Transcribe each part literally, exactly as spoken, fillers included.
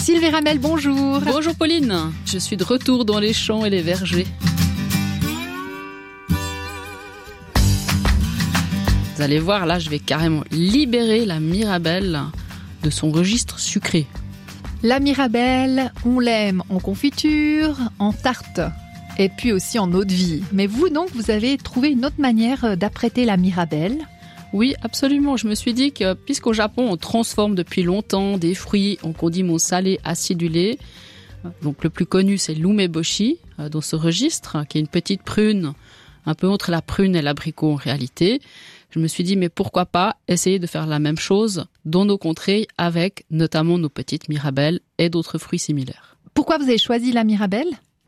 Sylvie Ramel, bonjour. Bonjour Pauline, je suis de retour dans les champs et les vergers. Vous allez voir, là je vais carrément libérer la Mirabelle de son registre sucré. La Mirabelle, on l'aime en confiture, en tarte et puis aussi en eau de vie. Mais vous donc, vous avez trouvé une autre manière d'apprêter la Mirabelle ? Oui, absolument. Je me suis dit que puisqu'au Japon, on transforme depuis longtemps des fruits en condiments salés acidulés. Donc le plus connu, c'est l'umeboshi, dans ce registre, qui est une petite prune, un peu entre la prune et l'abricot en réalité. Je me suis dit, mais pourquoi pas essayer de faire la même chose dans nos contrées avec notamment nos petites mirabelles et d'autres fruits similaires. Pourquoi vous avez choisi la Mirabelle ?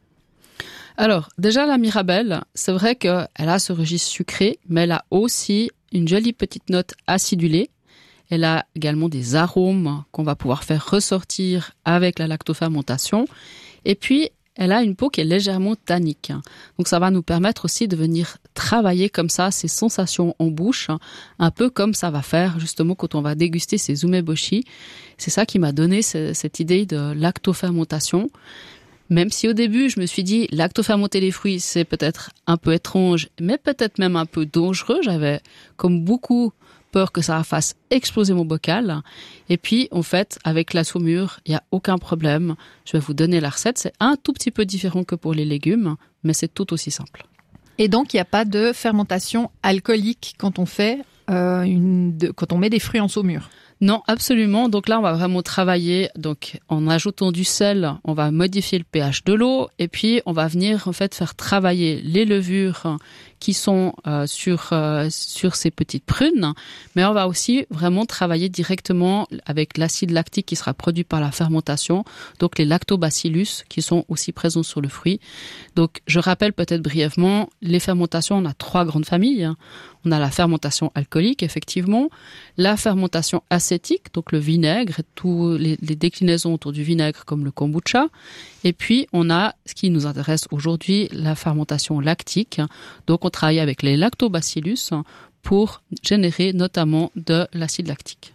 Alors, déjà la Mirabelle, c'est vrai qu'elle a ce registre sucré, mais elle a aussi une jolie petite note acidulée. Elle a également des arômes qu'on va pouvoir faire ressortir avec la lactofermentation. Et puis, elle a une peau qui est légèrement tannique. Donc, ça va nous permettre aussi de venir travailler comme ça ces sensations en bouche, un peu comme ça va faire justement quand on va déguster ces umeboshi. C'est ça qui m'a donné cette idée de lactofermentation. Même si au début, je me suis dit, lactofermenter les fruits, c'est peut-être un peu étrange, mais peut-être même un peu dangereux. J'avais, comme beaucoup, peur que ça fasse exploser mon bocal. Et puis, en fait, avec la saumure, il n'y a aucun problème. Je vais vous donner la recette. C'est un tout petit peu différent que pour les légumes, mais c'est tout aussi simple. Et donc, il n'y a pas de fermentation alcoolique quand on fait, euh, une, de, quand on met des fruits en saumure ? Non, absolument. Donc là, on va vraiment travailler. Donc, en ajoutant du sel, on va modifier le pH de l'eau et puis on va venir en fait faire travailler les levures qui sont euh, sur euh, sur ces petites prunes. Mais on va aussi vraiment travailler directement avec l'acide lactique qui sera produit par la fermentation. Donc les lactobacillus qui sont aussi présents sur le fruit. Donc, je rappelle peut-être brièvement les fermentations. On a trois grandes familles. On a la fermentation alcoolique, effectivement, la fermentation acétique, donc le vinaigre et toutes les, les déclinaisons autour du vinaigre comme le kombucha. Et puis, on a, ce qui nous intéresse aujourd'hui, la fermentation lactique. Donc, on travaille avec les lactobacillus pour générer notamment de l'acide lactique.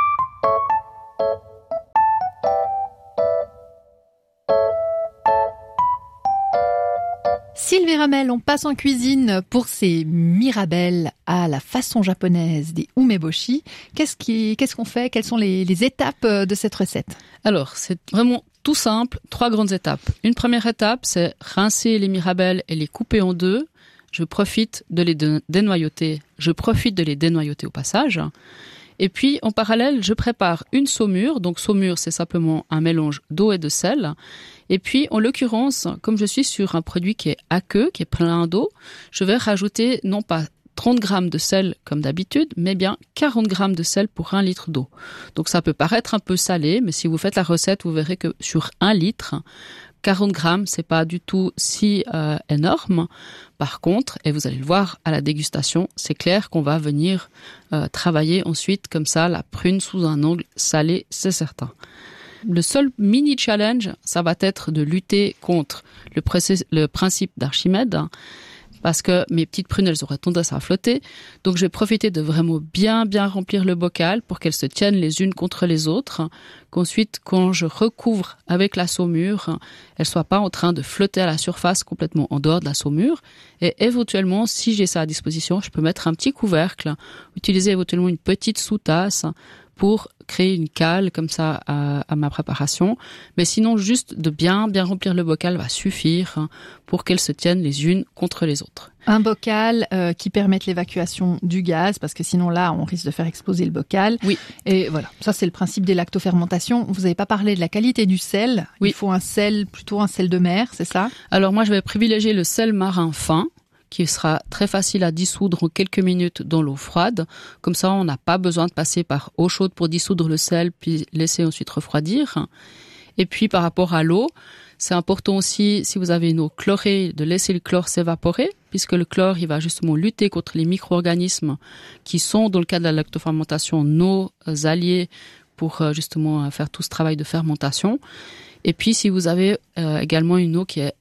Sylvie Ramel, on passe en cuisine pour ces mirabelles à la façon japonaise des umeboshi. Qu'est-ce qui, qu'est-ce qu'on fait ? Quelles sont les, les étapes de cette recette ? Alors, c'est vraiment tout simple, trois grandes étapes. Une première étape, c'est rincer les mirabelles et les couper en deux. Je profite de les dénoyauter. Je profite de les dénoyauter au passage. Et puis, en parallèle, je prépare une saumure. Donc, saumure, c'est simplement un mélange d'eau et de sel. Et puis, en l'occurrence, comme je suis sur un produit qui est aqueux, qui est plein d'eau, je vais rajouter non pas trente grammes de sel comme d'habitude, mais bien quarante grammes de sel pour un litre d'eau. Donc, ça peut paraître un peu salé, mais si vous faites la recette, vous verrez que sur un litre, quarante grammes, c'est pas du tout si euh, énorme. Par contre, et vous allez le voir à la dégustation, c'est clair qu'on va venir euh, travailler ensuite comme ça la prune sous un angle salé, c'est certain. Le seul mini challenge, ça va être de lutter contre le, process- le principe d'Archimède, parce que mes petites prunes, elles auraient tendance à flotter. Donc, je vais profiter de vraiment bien, bien remplir le bocal pour qu'elles se tiennent les unes contre les autres. Qu'ensuite, quand je recouvre avec la saumure, elles soient pas en train de flotter à la surface complètement en dehors de la saumure. Et éventuellement, si j'ai ça à disposition, je peux mettre un petit couvercle, utiliser éventuellement une petite sous-tasse pour créer une cale comme ça à, à ma préparation. Mais sinon, juste de bien, bien remplir le bocal va suffire pour qu'elles se tiennent les unes contre les autres. Un bocal euh, qui permette l'évacuation du gaz, parce que sinon là, on risque de faire exploser le bocal. Oui. Et voilà, ça c'est le principe des lactofermentations. Vous n'avez pas parlé de la qualité du sel. Oui. Il faut un sel, plutôt un sel de mer, c'est ça ? Alors moi, je vais privilégier le sel marin fin, qui sera très facile à dissoudre en quelques minutes dans l'eau froide. Comme ça, on n'a pas besoin de passer par eau chaude pour dissoudre le sel, puis laisser ensuite refroidir. Et puis, par rapport à l'eau, c'est important aussi, si vous avez une eau chlorée, de laisser le chlore s'évaporer, puisque le chlore, il va justement lutter contre les micro-organismes qui sont, dans le cas de la lactofermentation, nos alliés pour justement faire tout ce travail de fermentation. Et puis, si vous avez euh, également une eau qui est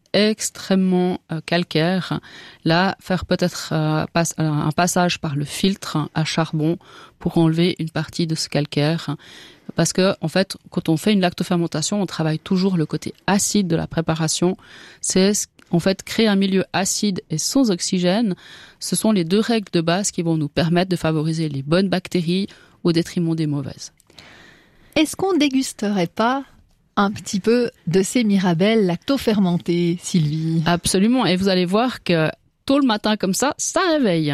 extrêmement euh, calcaire, là, faire peut-être euh, pas, un passage par le filtre à charbon pour enlever une partie de ce calcaire. Parce que, en fait, quand on fait une lactofermentation, on travaille toujours le côté acide de la préparation. C'est, en fait, créer un milieu acide et sans oxygène. Ce sont les deux règles de base qui vont nous permettre de favoriser les bonnes bactéries au détriment des mauvaises. Est-ce qu'on dégusterait pas un petit peu de ces mirabelles lactofermentées, Sylvie? Absolument. Et vous allez voir que tôt le matin comme ça, ça réveille.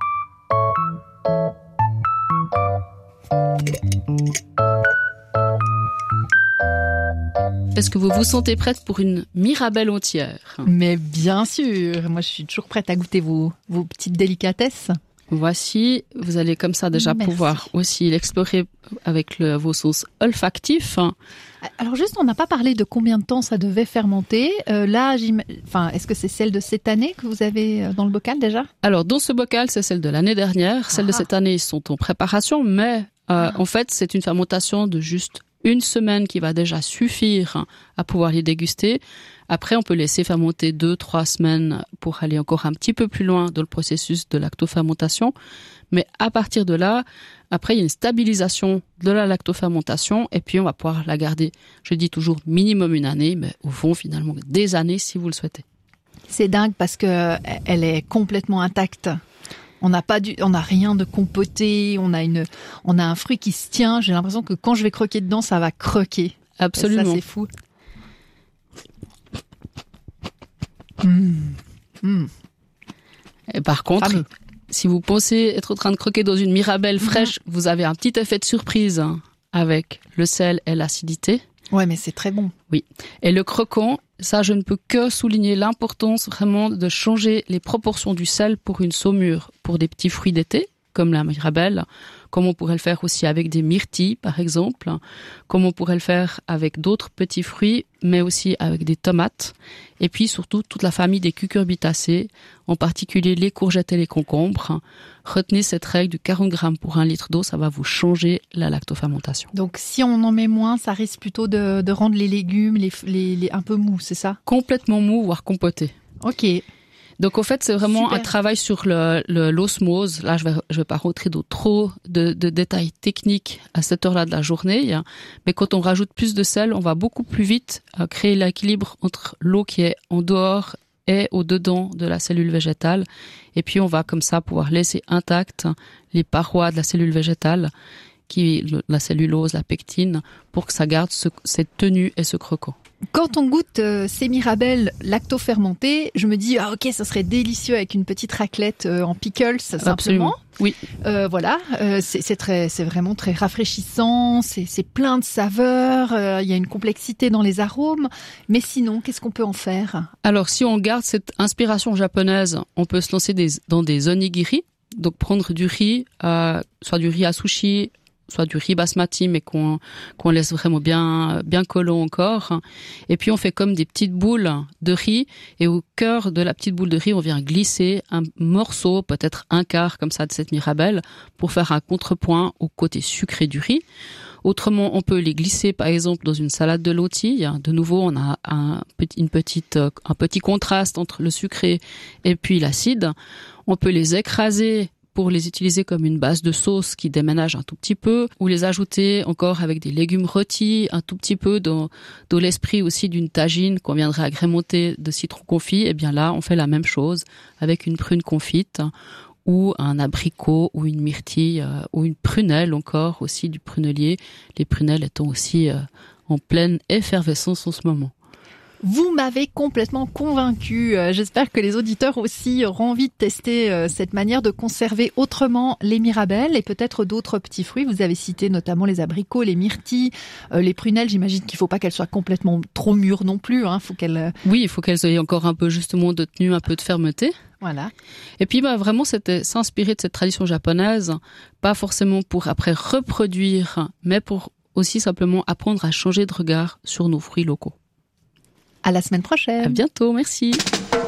Est-ce que vous vous sentez prête pour une mirabelle entière? Mais bien sûr, moi je suis toujours prête à goûter vos, vos petites délicatesses. Voici, vous allez comme ça déjà Merci. pouvoir aussi l'explorer avec le, vos sauces olfactifs. Alors juste, on n'a pas parlé de combien de temps ça devait fermenter. Euh, là, enfin, est-ce que c'est celle de cette année que vous avez dans le bocal déjà? Alors dans ce bocal, c'est celle de l'année dernière. Celles ah. de cette année sont en préparation, mais euh, ah. en fait, c'est une fermentation de juste une semaine qui va déjà suffire à pouvoir les déguster. Après, on peut laisser fermenter deux, trois semaines pour aller encore un petit peu plus loin dans le processus de lactofermentation. Mais à partir de là, après, il y a une stabilisation de la lactofermentation et puis on va pouvoir la garder, je dis toujours minimum une année, mais au fond, finalement, des années si vous le souhaitez. C'est dingue parce que elle est complètement intacte. On n'a pas du, on n'a rien de compoté, on a une, on a un fruit qui se tient. J'ai l'impression que quand je vais croquer dedans, ça va croquer. Absolument. Et ça, c'est fou. Mmh. Mmh. Et par contre, Fameux. Si vous pensez être en train de croquer dans une mirabelle fraîche, mmh. vous avez un petit effet de surprise avec le sel et l'acidité. Ouais, mais c'est très bon. Oui. Et le croquant, ça, je ne peux que souligner l'importance vraiment de changer les proportions du sel pour une saumure, pour des petits fruits d'été, comme la mirabelle, comme on pourrait le faire aussi avec des myrtilles, par exemple, comme on pourrait le faire avec d'autres petits fruits, mais aussi avec des tomates, et puis surtout toute la famille des cucurbitacées, en particulier les courgettes et les concombres. Retenez cette règle du quarante grammes pour un litre d'eau, ça va vous changer la lactofermentation. Donc si on en met moins, ça risque plutôt de, de rendre les légumes les, les, les, un peu mous, c'est ça? Complètement mou, voire compoté. Ok. Donc en fait, c'est vraiment Super. Un travail sur le, le, l'osmose. Là, je vais, je vais pas rentrer dans trop de, de détails techniques à cette heure-là de la journée. Mais quand on rajoute plus de sel, on va beaucoup plus vite créer l'équilibre entre l'eau qui est en dehors et au dedans de la cellule végétale. Et puis on va comme ça pouvoir laisser intactes les parois de la cellule végétale, qui la cellulose, la pectine, pour que ça garde ce, cette tenue et ce croquant. Quand on goûte euh, ces mirabelles lactofermentées, je me dis ah ok, ça serait délicieux avec une petite raclette euh, en pickles simplement. Absolument. Oui. Euh, voilà, euh, c'est, c'est très, c'est vraiment très rafraîchissant. C'est, c'est plein de saveurs. Euh, il y a une complexité dans les arômes. Mais sinon, qu'est-ce qu'on peut en faire? Alors, si on garde cette inspiration japonaise, on peut se lancer des, dans des onigiri. Donc, prendre du riz, euh, soit du riz à sushi, soit du riz basmati, mais qu'on, qu'on laisse vraiment bien, bien collant encore. Et puis, on fait comme des petites boules de riz. Et au cœur de la petite boule de riz, on vient glisser un morceau, peut-être un quart comme ça de cette mirabelle, pour faire un contrepoint au côté sucré du riz. Autrement, on peut les glisser, par exemple, dans une salade de lentilles. De nouveau, on a un petit, une petite, un petit contraste entre le sucré et puis l'acide. On peut les écraser pour les utiliser comme une base de sauce qui déménage un tout petit peu, ou les ajouter encore avec des légumes rôtis, un tout petit peu dans, dans l'esprit aussi d'une tagine qu'on viendrait agrémenter de citron confit. Et bien là, on fait la même chose avec une prune confite, ou un abricot, ou une myrtille, euh, ou une prunelle encore, aussi du prunelier. Les prunelles étant aussi euh, en pleine effervescence en ce moment. Vous m'avez complètement convaincue. Euh, j'espère que les auditeurs aussi auront envie de tester euh, cette manière de conserver autrement les mirabelles et peut-être d'autres petits fruits. Vous avez cité notamment les abricots, les myrtilles, euh, les prunelles. J'imagine qu'il ne faut pas qu'elles soient complètement trop mûres non plus. Hein. Faut qu'elles... Oui, il faut qu'elles aient encore un peu justement de tenue, un peu de fermeté. Voilà. Et puis bah vraiment c'était s'inspirer de cette tradition japonaise, pas forcément pour après reproduire, mais pour aussi simplement apprendre à changer de regard sur nos fruits locaux. À la semaine prochaine. À bientôt, merci.